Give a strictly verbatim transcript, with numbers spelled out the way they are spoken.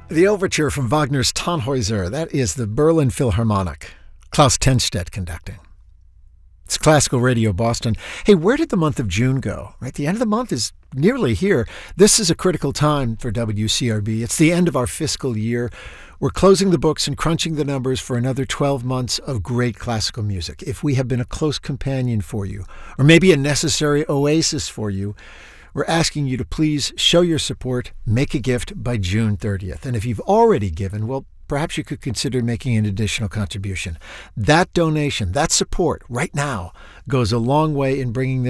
The overture from Wagner's Tannhäuser, that is the Berlin Philharmonic. Klaus Tenstedt conducting. It's Classical Radio Boston. Hey, where did the month of June go? Right, the end of the month is nearly here. This is a critical time for W C R B. It's the end of our fiscal year. We're closing the books and crunching the numbers for another twelve months of great classical music. If we have been a close companion for you, or maybe a necessary oasis for you, we're asking you to please show your support, make a gift by June thirtieth. And if you've already given, well, perhaps you could consider making an additional contribution. That donation, that support right now, goes a long way in bringing this